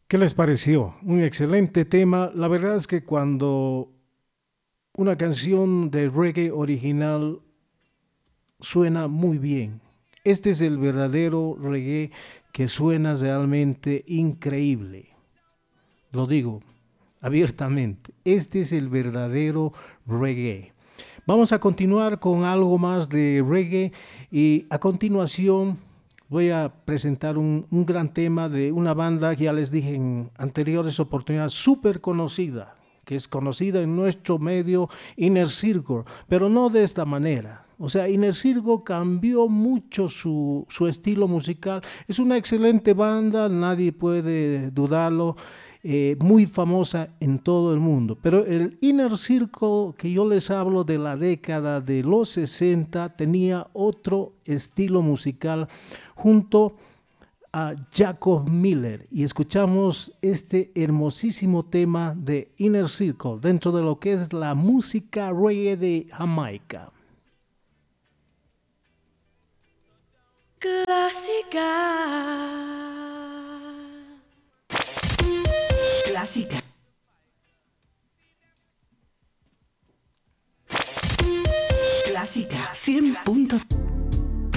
¿Qué les pareció? Un excelente tema. La verdad es que cuando una canción de reggae original suena muy bien, este es el verdadero reggae que suena realmente increíble. Lo digo abiertamente, este es el verdadero reggae. Vamos a continuar con algo más de reggae y a continuación voy a presentar un gran tema de una banda que ya les dije en anteriores oportunidades, súper conocida, que es conocida en nuestro medio, Inner Circle, pero no de esta manera. O sea, Inner Circle cambió mucho su estilo musical. Es una excelente banda, nadie puede dudarlo, muy famosa en todo el mundo. Pero el Inner Circle que yo les hablo de la década de los 60 tenía otro estilo musical junto a Jacob Miller y escuchamos este hermosísimo tema de Inner Circle dentro de lo que es la música reggae de Jamaica. Clásica. Clásica. Clásica 100.3